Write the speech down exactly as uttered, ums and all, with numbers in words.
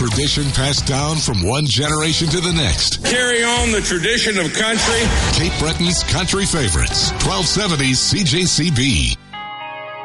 tradition passed down from one generation to the next. Carry on the tradition of country. Cape Breton's Country Favorites, twelve seventy C J C B.